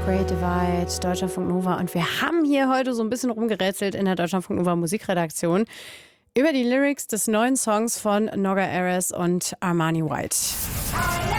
Great Divide, Deutschlandfunk Nova. Und wir haben hier heute so ein bisschen rumgerätselt in der Deutschlandfunk Nova Musikredaktion über die Lyrics des neuen Songs von Noga Erez und Armani White.